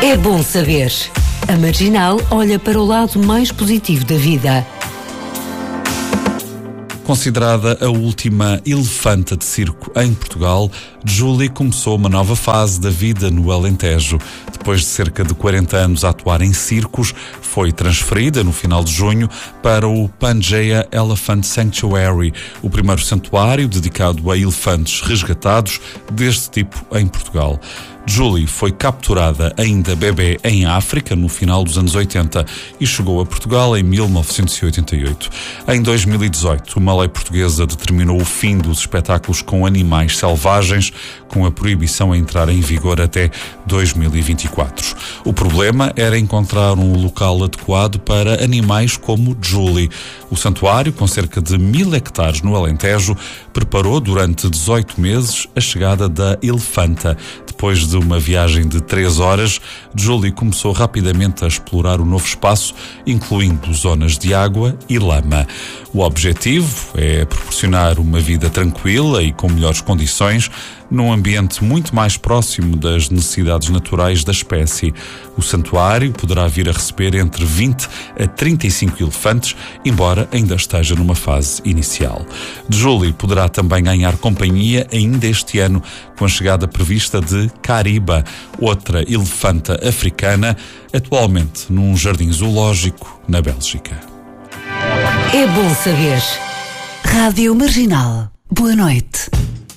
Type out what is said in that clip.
É bom saber. A Marginal olha para o lado mais positivo da vida. Considerada a última elefanta de circo em Portugal, Julie começou uma nova fase da vida no Alentejo. Depois de cerca de 40 anos a atuar em circos, foi transferida no final de junho para o Pangea Elephant Sanctuary, o primeiro santuário dedicado a elefantes resgatados deste tipo em Portugal. Julie foi capturada ainda bebê em África no final dos anos 80 e chegou a Portugal em 1988. Em 2018, uma lei portuguesa determinou o fim dos espetáculos com animais selvagens, com a proibição a entrar em vigor até 2024. O problema era encontrar um local adequado para animais como Julie. O santuário, com cerca de 1000 hectares no Alentejo, preparou durante 18 meses a chegada da elefanta. Depois de uma viagem de 3 horas, Julie começou rapidamente a explorar o novo espaço, incluindo zonas de água e lama. O objetivo é proporcionar uma vida tranquila e com melhores condições, num ambiente muito mais próximo das necessidades naturais da espécie. O santuário poderá vir a receber entre 20 a 35 elefantes, embora ainda esteja numa fase inicial. Julie poderá também ganhar companhia ainda este ano, com a chegada prevista de Cariba, outra elefanta africana, atualmente num jardim zoológico na Bélgica. É bom saber. Rádio Marginal. Boa noite.